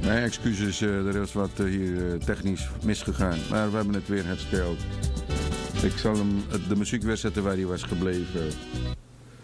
Nee, excuses, er is wat hier technisch misgegaan. Maar we hebben het weer hersteld. Ik zal hem de muziek weer zetten waar hij was gebleven.